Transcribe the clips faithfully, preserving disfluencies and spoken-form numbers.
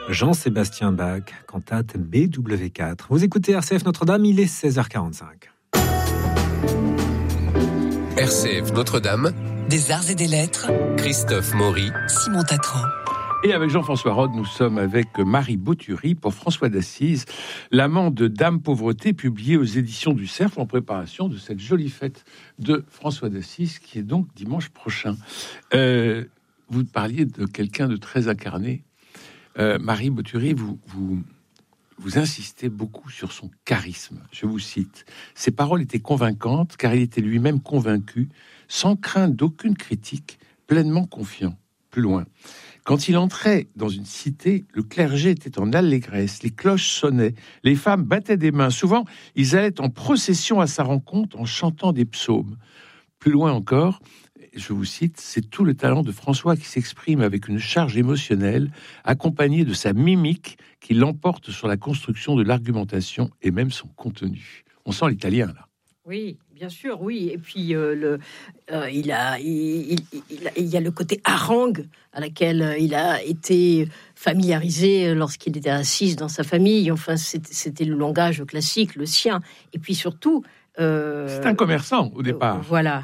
Jean-Sébastien Bach, cantate B W quatre. Vous écoutez R C F Notre-Dame, il est seize heures quarante-cinq. R C F Notre-Dame, des arts et des lettres, Christophe Maury, Simon Tatran. Et avec Jean-François Rode, nous sommes avec Marie Bottury pour François d'Assise, l'amant de Dame Pauvreté, publié aux éditions du Cerf en préparation de cette jolie fête de François d'Assise qui est donc dimanche prochain. Euh, vous parliez de quelqu'un de très incarné. Euh, Marie Bottury, vous, vous, vous insistez beaucoup sur son charisme. Je vous cite. Ses paroles étaient convaincantes car il était lui-même convaincu, sans crainte d'aucune critique, pleinement confiant. Plus loin. Quand il entrait dans une cité, le clergé était en allégresse, les cloches sonnaient, les femmes battaient des mains. Souvent, ils allaient en procession à sa rencontre en chantant des psaumes. Plus loin encore, je vous cite, c'est tout le talent de François qui s'exprime avec une charge émotionnelle, accompagnée de sa mimique qui l'emporte sur la construction de l'argumentation et même son contenu. On sent l'italien, là. Oui, bien sûr, oui. Et puis, euh, le, euh, il, a, il, il, il, il y a le côté harangue à laquelle il a été familiarisé lorsqu'il était assis dans sa famille. Enfin, c'était, c'était le langage classique, le sien. Et puis surtout... Euh, c'est un commerçant, au départ. Euh, voilà.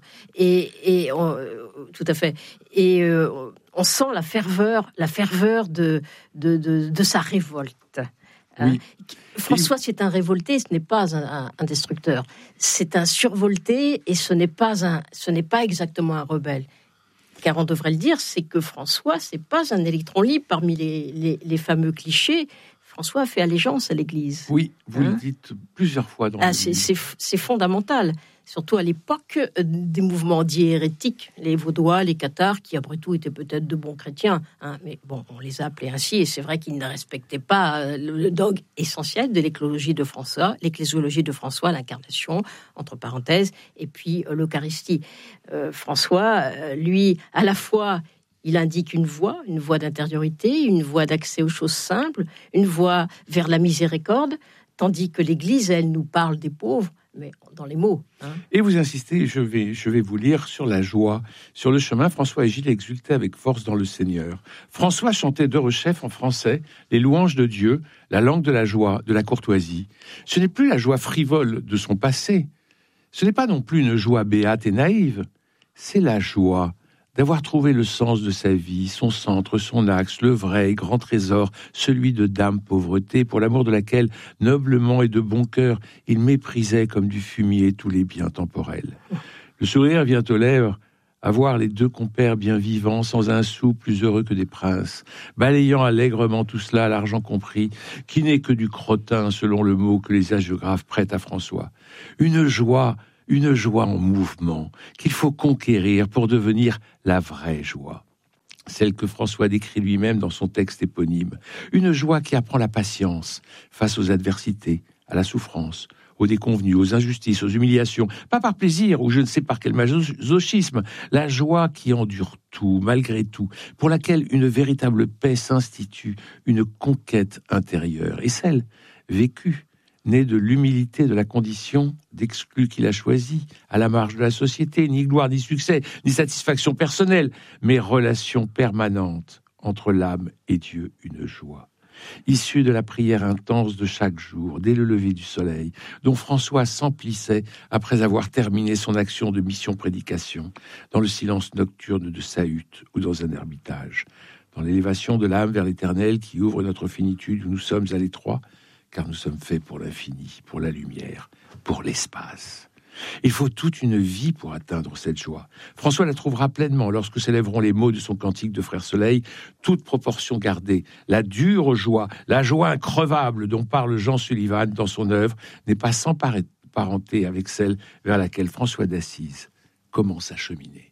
Et, et on, euh, tout à fait. Et euh, on sent la ferveur, la ferveur de, de, de, de sa révolte. Oui. François, c'est un révolté, ce n'est pas un, un, un destructeur. C'est un survolté et ce n'est pas un, ce n'est pas exactement un rebelle. Car on devrait le dire, c'est que François, c'est pas un électron libre parmi les, les, les fameux clichés. François fait allégeance à l'Église. Oui, vous hein? le dites plusieurs fois dans ah, le c'est, livre. C'est, c'est fondamental. Surtout à l'époque des mouvements dits hérétiques, les Vaudois, les Cathares, qui après tout étaient peut-être de bons chrétiens, hein, mais bon, on les a appelés ainsi, et c'est vrai qu'ils ne respectaient pas le dogme essentiel de l'écologie de François, l'ecclésiologie de François, l'incarnation, entre parenthèses, et puis euh, l'Eucharistie. Euh, François, euh, lui, à la fois, il indique une voie, une voie d'intériorité, une voie d'accès aux choses simples, une voie vers la miséricorde, tandis que l'Église, elle, nous parle des pauvres, mais dans les mots. Hein. Et vous insistez, je vais, je vais vous lire sur la joie. Sur le chemin, François et Gilles exultaient avec force dans le Seigneur. François chantait de rechef en français les louanges de Dieu, la langue de la joie, de la courtoisie. Ce n'est plus la joie frivole de son passé. Ce n'est pas non plus une joie béate et naïve. C'est la joie d'avoir trouvé le sens de sa vie, son centre, son axe, le vrai grand trésor, celui de Dame Pauvreté, pour l'amour de laquelle, noblement et de bon cœur, il méprisait comme du fumier tous les biens temporels. Le sourire vient aux lèvres à voir les deux compères bien vivants, sans un sou, plus heureux que des princes, balayant allègrement tout cela, l'argent compris, qui n'est que du crottin, selon le mot que les hagiographes prêtent à François. Une joie Une joie en mouvement qu'il faut conquérir pour devenir la vraie joie. Celle que François décrit lui-même dans son texte éponyme. Une joie qui apprend la patience face aux adversités, à la souffrance, aux déconvenues, aux injustices, aux humiliations. Pas par plaisir ou je ne sais par quel masochisme. La joie qui endure tout, malgré tout, pour laquelle une véritable paix s'institue, une conquête intérieure. Et celle vécue, né de l'humilité de la condition d'exclus qu'il a choisi, à la marge de la société, ni gloire, ni succès, ni satisfaction personnelle, mais relation permanente entre l'âme et Dieu, une joie. Issue de la prière intense de chaque jour, dès le lever du soleil, dont François s'emplissait après avoir terminé son action de mission-prédication, dans le silence nocturne de sa hutte ou dans un ermitage, dans l'élévation de l'âme vers l'éternel qui ouvre notre finitude où nous sommes à l'étroit, car nous sommes faits pour l'infini, pour la lumière, pour l'espace. Il faut toute une vie pour atteindre cette joie. François la trouvera pleinement lorsque s'élèveront les mots de son cantique de Frère Soleil, toute proportion gardée. La dure joie, la joie increvable dont parle Jean Sullivan dans son œuvre, n'est pas sans parenté avec celle vers laquelle François d'Assise commence à cheminer.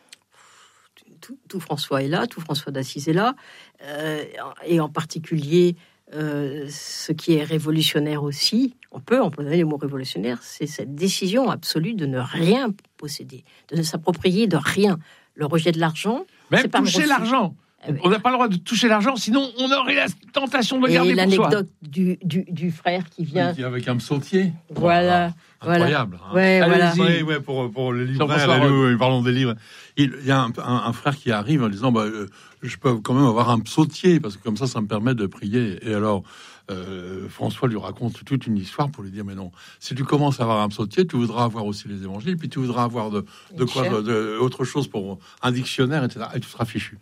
Tout, tout François est là, tout François d'Assise est là, euh, et en particulier... Euh, ce qui est révolutionnaire aussi, on peut employer le mot révolutionnaire, c'est cette décision absolue de ne rien posséder, de ne s'approprier de rien. Le rejet de l'argent, même c'est pas toucher l'argent. On n'a pas le droit de toucher l'argent, sinon on aurait la tentation de le garder pour soi. Et l'anecdote du, du, du frère qui vient... Oui, qui avec un psautier. Voilà, incroyable. Voilà. Ouais, voilà. Oui, ouais, pour, pour les libraires, les, parlons des livres. Il y a un, un, un frère qui arrive en disant bah, euh, je peux quand même avoir un psautier, parce que comme ça, ça me permet de prier. Et alors, euh, François lui raconte toute une histoire pour lui dire mais non, si tu commences à avoir un psautier, tu voudras avoir aussi les évangiles, puis tu voudras avoir de, de quoi, de, de, autre chose pour un dictionnaire, et cetera. Et tu seras fichu.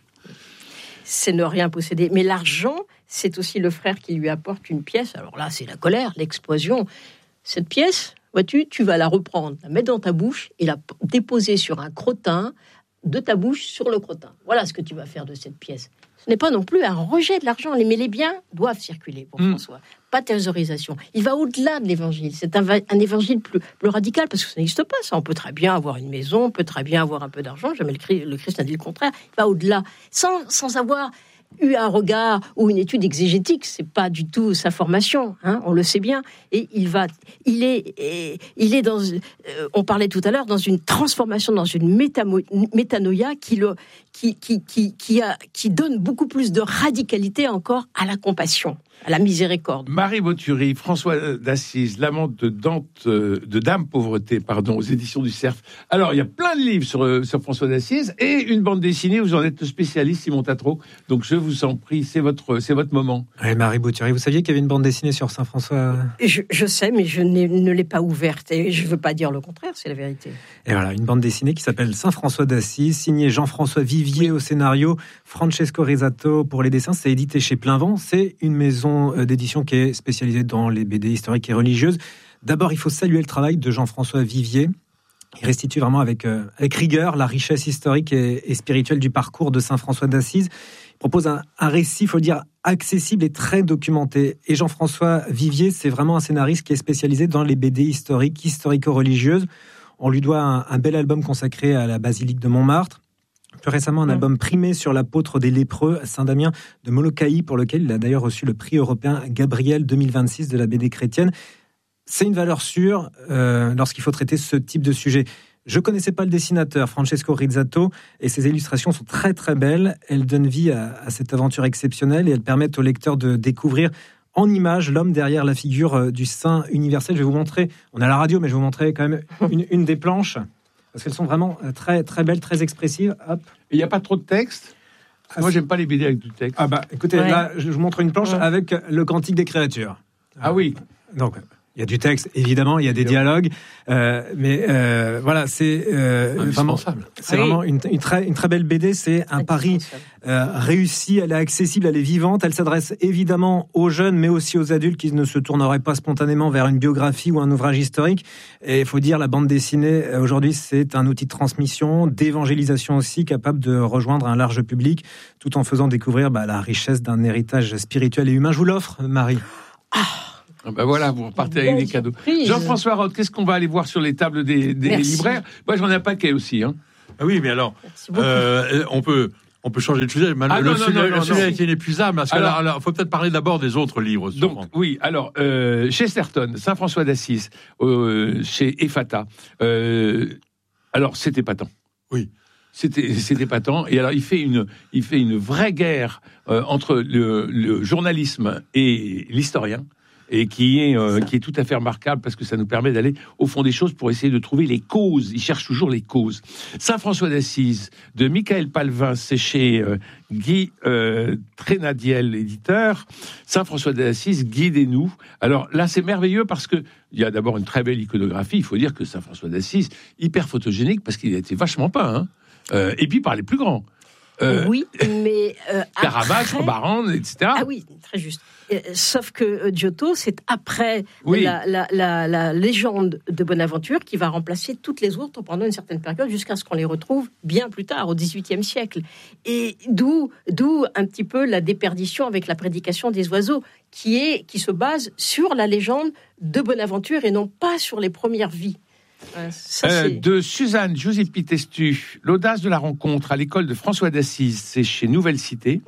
C'est ne rien posséder. Mais l'argent, c'est aussi le frère qui lui apporte une pièce. Alors là, c'est la colère, l'explosion. Cette pièce, vois-tu, tu vas la reprendre, la mettre dans ta bouche et la déposer sur un crottin de ta bouche sur le crottin. Voilà ce que tu vas faire de cette pièce. Ce n'est pas non plus un rejet de l'argent, mais les biens doivent circuler pour mmh. François. Pas thésaurisation. Il va au-delà de l'évangile. C'est un, un évangile plus, plus radical, parce que ça n'existe pas, ça. On peut très bien avoir une maison, on peut très bien avoir un peu d'argent. Jamais le Christ, le Christ n'a dit le contraire. Il va au-delà, sans, sans avoir eu un regard ou une étude exégétique. C'est pas du tout sa formation, hein, on le sait bien. Et il va, il est, et, il est dans, euh, on parlait tout à l'heure, dans une transformation, dans une métamo, métanoïa qui le, qui, qui, qui, qui a, qui donne beaucoup plus de radicalité encore à la compassion, à la miséricorde. Marie Bottury, François d'Assise, l'amante de Dante, de Dame Pauvreté, pardon, aux éditions du Cerf. Alors, il y a plein de livres sur, sur François d'Assise et une bande dessinée. Vous en êtes le spécialiste, Simon Tatro. Donc, je vous en prie, c'est votre, c'est votre moment. Ouais, Marie Bottury, vous saviez qu'il y avait une bande dessinée sur Saint François ? Je, je sais, mais je ne l'ai pas ouverte et je ne veux pas dire le contraire, c'est la vérité. Et voilà, une bande dessinée qui s'appelle Saint François d'Assise, signée Jean-François Vivier oui. au scénario, Francesco Risato pour les dessins. C'est édité chez Plainvent. C'est une maison d'édition qui est spécialisée dans les B D historiques et religieuses. D'abord, il faut saluer le travail de Jean-François Vivier. Il restitue vraiment avec, euh, avec rigueur la richesse historique et, et spirituelle du parcours de Saint François d'Assise. Il propose un, un récit, il faut le dire, accessible et très documenté. Et Jean-François Vivier, c'est vraiment un scénariste qui est spécialisé dans les B D historiques, historico-religieuses. On lui doit un, un bel album consacré à la basilique de Montmartre. Plus récemment, un album primé sur l'apôtre des lépreux, Saint-Damien de Molokaï, pour lequel il a d'ailleurs reçu le prix européen Gabriel deux mille vingt-six de la B D chrétienne. C'est une valeur sûre euh, lorsqu'il faut traiter ce type de sujet. Je ne connaissais pas le dessinateur, Francesco Rizzato, et ses illustrations sont très très belles. Elles donnent vie à, à cette aventure exceptionnelle et elles permettent au lecteur de découvrir en images l'homme derrière la figure du saint universel. Je vais vous montrer, on a la radio, mais je vais vous montrer quand même une, une des planches. Parce qu'elles sont vraiment très, très belles, très expressives. Hop. Il n'y a pas trop de texte. Ah, moi, j'aime pas les B D avec du texte. Ah bah, écoutez, ouais. là, je vous montre une planche ouais. avec le Cantique des créatures. Ah oui. Donc, il y a du texte, évidemment, il y a des dialogues, euh, mais euh, voilà, c'est euh, vraiment, c'est oui. vraiment une, une, très, une très belle B D. C'est un pari euh, réussi. Elle est accessible, elle est vivante. Elle s'adresse évidemment aux jeunes, mais aussi aux adultes qui ne se tourneraient pas spontanément vers une biographie ou un ouvrage historique. Et il faut dire, la bande dessinée aujourd'hui, c'est un outil de transmission, d'évangélisation aussi, capable de rejoindre un large public, tout en faisant découvrir bah, la richesse d'un héritage spirituel et humain. Je vous l'offre, Marie. Ah. Ben voilà, vous repartez avec des cadeaux. Jean-François Roth, qu'est-ce qu'on va aller voir sur les tables des, des libraires ? Moi, j'en ai un paquet aussi. Hein. Ah oui, mais alors, euh, on peut... On peut changer de sujet. Ah, le non, sujet, non, non, le non, sujet non. est inépuisable. Parce alors, alors, faut peut-être parler d'abord des autres livres. Donc, oui. Alors, euh, Chesterton, Saint François d'Assise, euh, chez Ephata. Euh, alors, c'était épatant. Oui. C'était, c'était épatant. Et alors, il fait une, il fait une vraie guerre euh, entre le, le journalisme et l'historien. Et qui est, euh, qui est tout à fait remarquable parce que ça nous permet d'aller au fond des choses pour essayer de trouver les causes. Il cherche toujours les causes. Saint François d'Assise, de Michael Palvin, c'est chez euh, Guy euh, Trénadiel, éditeur. Saint François d'Assise, guidez-nous. Alors là, c'est merveilleux parce que il y a d'abord une très belle iconographie. Il faut dire que Saint François d'Assise, hyper photogénique parce qu'il a été vachement peint. Hein. Euh, et puis par les plus grands. Euh, oui, mais euh, Caravage, après... Barande, et cetera. Ah oui, très juste. Euh, sauf que euh, Giotto, c'est après oui. la, la, la, la légende de Bonaventure qui va remplacer toutes les autres pendant une certaine période jusqu'à ce qu'on les retrouve bien plus tard, au dix-huitième siècle. Et d'où, d'où un petit peu la déperdition avec la prédication des oiseaux, qui est, qui se base sur la légende de Bonaventure et non pas sur les premières vies. Ouais, ça, euh, de Suzanne Giuseppi Testu, l'audace de la rencontre à l'école de François d'Assise, c'est chez Nouvelle Cité.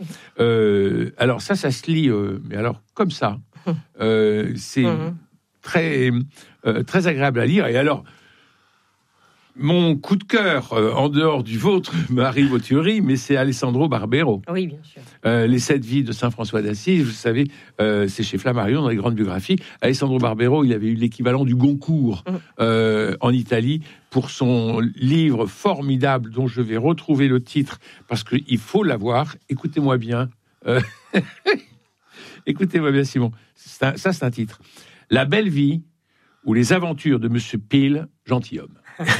Euh, alors ça, ça se lit, euh, mais alors comme ça, euh, c'est mmh. très, euh, très agréable à lire. Et alors, mon coup de cœur, euh, en dehors du vôtre, Marie Bottiori, mais c'est Alessandro Barbero. Oui, bien sûr. Euh, les sept vies de Saint François d'Assise, vous savez, euh, c'est chez Flammarion dans les grandes biographies. Alessandro Barbero, il avait eu l'équivalent du Goncourt euh, en Italie pour son livre formidable dont je vais retrouver le titre parce qu'il faut l'avoir. Écoutez-moi bien. Euh... Écoutez-moi bien, Simon. C'est un, ça, c'est un titre. La belle vie ou les aventures de Monsieur Peel, gentilhomme.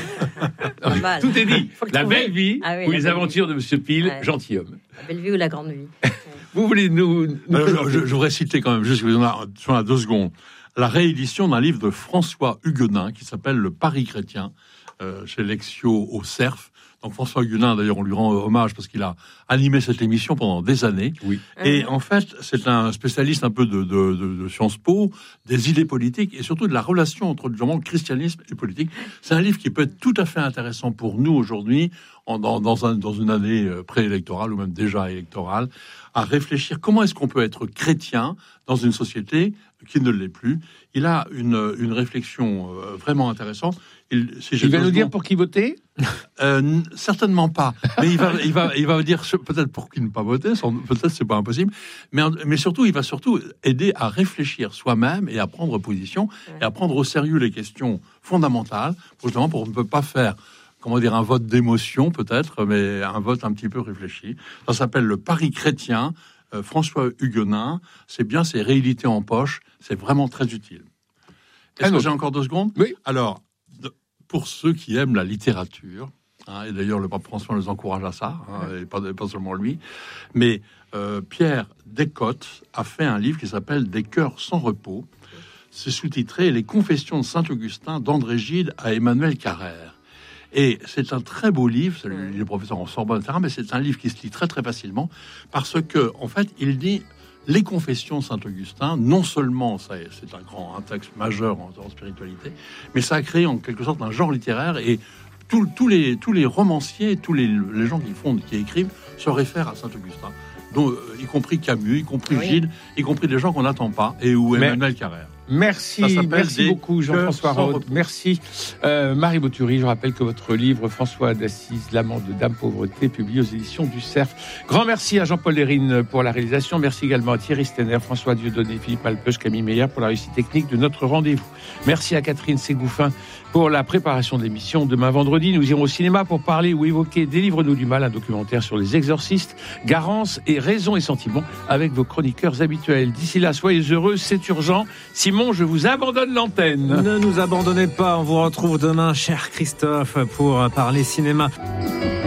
Non, tout est dit. La trouver. belle vie ah oui, ou la les aventures vie. de Monsieur Peel, ouais. gentilhomme. La belle vie ou la grande vie. Vous voulez nous... nous Alors, je, je voudrais citer quand même, juste sur la deux secondes, la réédition d'un livre de François Huguenin qui s'appelle Le Paris chrétien, euh, chez Lexio au Cerf. Donc François Huguenin, d'ailleurs, on lui rend hommage parce qu'il a animé cette émission pendant des années. Oui. Et en fait, c'est un spécialiste un peu de, de, de, de Sciences Po, des idées politiques et surtout de la relation entre le christianisme et politique. C'est un livre qui peut être tout à fait intéressant pour nous aujourd'hui, en, dans, dans, un, dans une année préélectorale ou même déjà électorale, à réfléchir comment est-ce qu'on peut être chrétien dans une société qui ne l'est plus. Il a une, une réflexion euh, vraiment intéressante. Il, si il va nous dire pour qui voter euh, Certainement pas. Mais il va, il va, il va dire peut-être pour qui ne pas voter. Peut-être c'est pas impossible. Mais, mais surtout, il va surtout aider à réfléchir soi-même et à prendre position et à prendre au sérieux les questions fondamentales. Justement, pour on ne peut pas faire, comment dire, un vote d'émotion peut-être, mais un vote un petit peu réfléchi. Ça s'appelle le Paris chrétien. Euh, François Huguenin, c'est bien, c'est réédité en poche, c'est vraiment très utile. Est-ce ah, que j'ai encore deux secondes ? Oui. Alors, de, pour ceux qui aiment la littérature, hein, et d'ailleurs le pape François les encourage à ça, hein, ouais. et pas, pas seulement lui, mais euh, Pierre Descottes a fait un livre qui s'appelle Des cœurs sans repos. C'est sous-titré Les confessions de Saint-Augustin d'André Gide à Emmanuel Carrère. Et c'est un très beau livre, c'est le professeur en Sorbonne, et cetera, mais c'est un livre qui se lit très très facilement parce que, en fait, il dit les confessions de Saint-Augustin, non seulement ça, c'est un grand un texte majeur en, en spiritualité, mais ça a créé en quelque sorte un genre littéraire et tous tout les, tous les romanciers, tous les, les gens qui font, qui écrivent se réfèrent à Saint-Augustin, dont, euh, y compris Camus, y compris oui. Gide, y compris des gens qu'on n'attend pas, et ou Emmanuel Carrère. Merci, merci beaucoup Jean-François Rode. Merci euh, Marie Bottiori. Je rappelle que votre livre François d'Assise, l'amant de Dame Pauvreté, publié aux éditions du Cerf. Grand merci à Jean-Paul Lérine pour la réalisation. Merci également à Thierry Stenner, François Dieudonné, Philippe Malpeuch, Camille Meyer pour la réussite technique de notre rendez-vous. Merci à Catherine Ségouffin pour la préparation de l'émission. Demain vendredi, nous irons au cinéma pour parler ou évoquer Délivre-nous du mal, un documentaire sur les exorcistes, Garance et Raison et Sentiment avec vos chroniqueurs habituels. D'ici là, soyez heureux, c'est urgent. Simon, je vous abandonne l'antenne. Ne nous abandonnez pas, on vous retrouve demain, cher Christophe, pour parler cinéma.